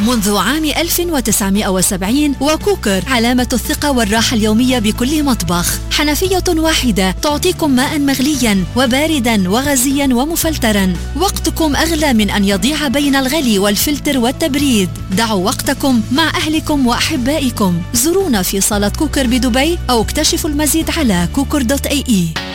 منذ عام 1970. وكوكر علامة الثقة والراحة اليومية بكل مطبخ. حنفية واحدة تعطيكم ماء مغليا وباردا وغازيا ومفلترا. وقتكم أغلى من أن يضيع بين الغلي والفلتر والتبريد. دعوا وقتكم مع أهلكم وأحبائكم. زورونا في صالة كوكر بدبي أو اكتشفوا المزيد على كوكر.ae.